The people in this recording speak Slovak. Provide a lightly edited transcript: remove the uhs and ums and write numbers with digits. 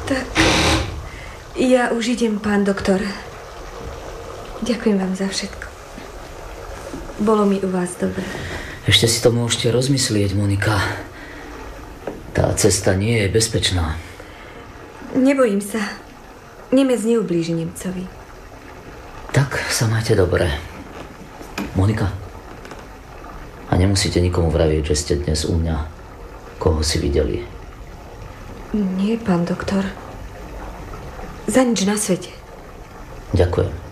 Tak ja už idem, pán doktor. Ďakujem vám za všetko. Bolo mi u vás dobre. Ešte si to môžete rozmyslieť, Monika. Tá cesta nie je bezpečná. Nebojím sa. Nemec neublíži Nemcovi. Tak sa máte dobre. Monika. A nemusíte nikomu vravieť, že ste dnes u mňa. Koho si videli? Nie, pán doktor. Za nič na svete. Ďakujem.